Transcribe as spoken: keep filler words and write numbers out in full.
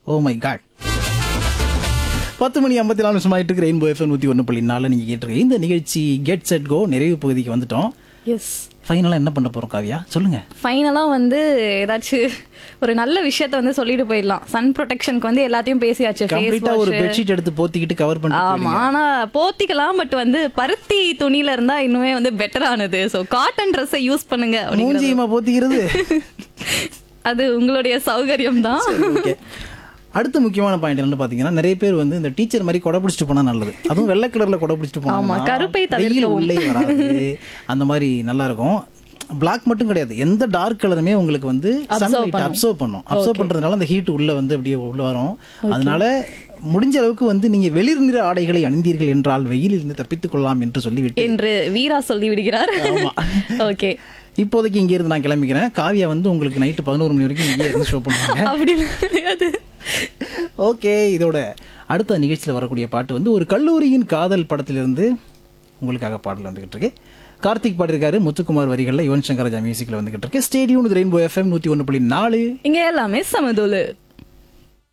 Oh my God. பத்து மணி ஐம்பத்தி நாலு நிமிஷம் ஆயிட்டு இருக்கு. ரெயின்போ எஃப்எம் நூற்றி ஒன்று புள்ளி நாலு நீங்கள் கேட்டிருக்கீங்க. இந்த நிகழ்ச்சி கெட் செட் கோ நிறைவு பகுதிக்கு வந்துட்டோம். எஸ், ஃபைனலாக என்ன பண்ண போகிறோம் காவியா, சொல்லுங்க. ஃபைனலாக வந்து ஏதாச்சும் ஒரு நல்ல விஷயத்த வந்து சொல்லிட்டு போயிடலாம். சன் ப்ரொடெக்ஷனுக்கு வந்து எல்லாத்தையும் பேசியாச்சு. கம்ப்ளீட்டாக ஒரு பெட்ஷீட் எடுத்து போத்திக்கிட்டு கவர் பண்ணி. ஆமா, ஆனா போத்திக்கலாம். பட் வந்து பருத்தி துணியில இருந்தா இன்னுமே வந்து பெட்டர் ஆனது. ஸோ காட்டன் ட்ரெஸ்ஸை யூஸ் பண்ணுங்க. மூஞ்சியமா போத்திக்கிறது அது உங்களுடைய சௌகரியம் தான். அடுத்த முக்கியமான பாயிண்ட் என்னன்னு பாத்தீங்கன்னா, நிறைய பேர் வந்து இந்த டீச்சர் மாதிரி கொடை பிடிச்சிட்டு போனா நல்லது. அதுவும் வெள்ளை கலர்ல கொடை பிடிச்சிட்டு போனா கருப்பை வெயில் உள்ளே வராது. அந்த மாதிரி நல்லா இருக்கும். பிளாக் மட்டும் கிடையாது, எந்த டார்க் கலருமே உங்களுக்கு வந்து சன்லைட் அப்சர்வ் பண்ணும். அப்சர்வ் பண்றதுனால அந்த ஹீட் உள்ள வந்து அப்படியே உள்ள வரும். அதனால முடிஞ்ச அளவுக்கு வந்து நீங்க வெளிர் நிற ஆடைகளை அணிந்தீர்கள் என்றால் வெயிலில் இருந்து தப்பித்துக் கொள்ளலாம் என்று சொல்லிவிட்டு என்று வீரா சொல்லி விடுகிறார். ஓகே, இப்போதைக்கு இங்க இருந்து நான் கிளம்பிக்கிறேன். காவியா வந்து உங்களுக்கு நைட்டு பதினோரு மணி வரைக்கும் இங்கே இருந்து ஷோ பண்ணுவாங்க. அப்படி கிடையாது. ஓகே, இதோட அடுத்த நிகழ்ச்சியில் வரக்கூடிய பாட்டு வந்து ஒரு கல்லூரியின் காதல் படத்திலிருந்து உங்களுக்காக பாடல் வந்துகிட்டு இருக்கு. கார்த்திக் பாடிருக்காரு, முத்துக்குமார் வரிகளில் யுவன் சங்கர் ராஜா மியூசிக்ல வந்துகிட்டு இருக்கு. ஸ்டேடியம் ரெயின்போ எஃப்எம் நூற்றி ஒன்று புள்ளி நாலு. இங்க எல்லாமே சமதோலு.